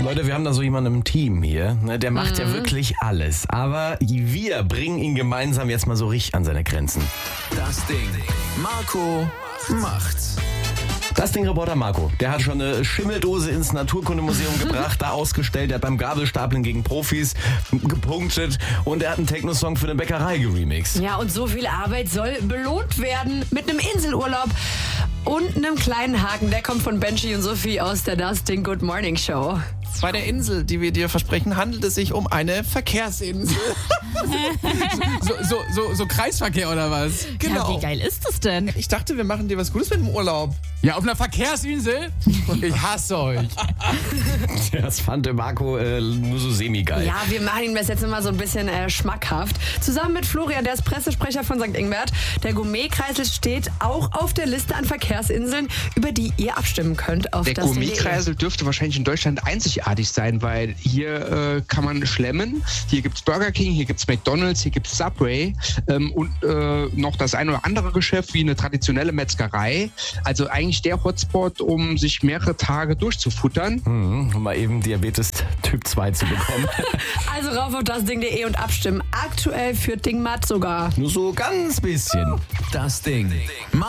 Leute, wir haben da so jemanden im Team hier, ne, der macht ja wirklich alles. Aber wir bringen ihn gemeinsam jetzt mal so richtig an seine Grenzen. Das Ding. Marco macht's. Das Ding-Reporter Marco, der hat schon eine Schimmeldose ins Naturkundemuseum gebracht, da ausgestellt, der hat beim Gabelstapeln gegen Profis gepunktet und er hat einen Techno-Song für eine Bäckerei geremixed. Ja, und so viel Arbeit soll belohnt werden mit einem Inselurlaub und einem kleinen Haken. Der kommt von Benji und Sophie aus der Das Ding Good Morning Show. Bei der Insel, die wir dir versprechen, handelt es sich um eine Verkehrsinsel. so Kreisverkehr oder was? Ja, wie geil ist das denn? Ich dachte, wir machen dir was Gutes mit dem Urlaub. Ja, auf einer Verkehrsinsel? Ich hasse euch. Das fand der Marco nur so semi-geil. Ja, wir machen ihm das jetzt immer so ein bisschen schmackhaft. Zusammen mit Florian, der ist Pressesprecher von St. Ingbert. Der Gourmet-Kreisel steht auch auf der Liste an Verkehrsinseln, über die ihr abstimmen könnt. Auf Der das Gourmet-Kreisel dürfte wahrscheinlich in Deutschland einzigartig sein, weil hier kann man schlemmen. Hier gibt's Burger King, hier gibt's McDonald's, hier gibt's Subway und noch das ein oder andere Geschäft wie eine traditionelle Metzgerei. Also eigentlich der Hotspot, um sich mehrere Tage durchzufuttern. Um mal eben Diabetes Typ 2 zu bekommen. Also rauf auf dasding.de und abstimmen. Aktuell führt Dingmat sogar. Nur so ganz bisschen. Das Ding.